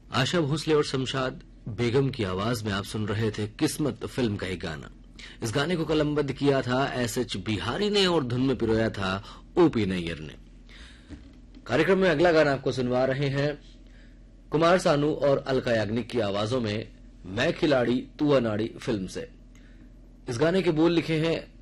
आशा भोसले और शमशाद बेगम की आवाज में आप सुन रहे थे किस्मत फिल्म का एक गाना। इस गाने को कलमबद्ध किया था एस.एच. बिहारी ने और धुन में पिरोया था ओ.पी. नैयर ने। कार्यक्रम में अगला गाना आपको सुनवा रहे हैं कुमार सानू और अलका याग्निक की आवाजों में मैं खिलाड़ी तू अनाड़ी फिल्म से। इस गाने के बोल लिखे हैं